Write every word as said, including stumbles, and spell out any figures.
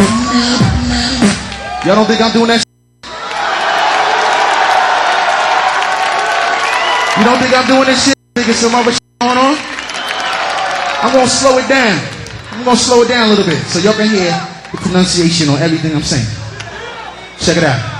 Y'all don't think I'm doing that shit? You don't think I'm doing this shit? Think it's some other shit going on? I'm gonna slow it down. I'm gonna slow it down a little bit so y'all can hear the pronunciation on everything I'm saying. Check it out.